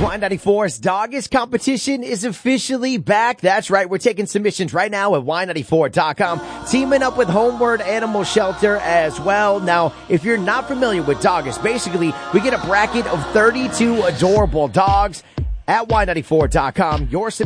Y94's Doggist competition is officially back. That's right. We're taking submissions right now at Y94.com, teaming up with Homeward Animal Shelter as well. Now, if you're not familiar with Doggist, basically, we get a bracket of 32 adorable dogs at Y94.com. Your